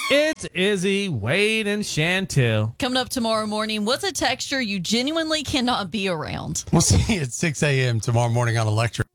It's Izzy, Wade, and Chantel. Coming up tomorrow morning, what's a texture you genuinely cannot be around? We'll see you at 6 a.m. tomorrow morning on Electric.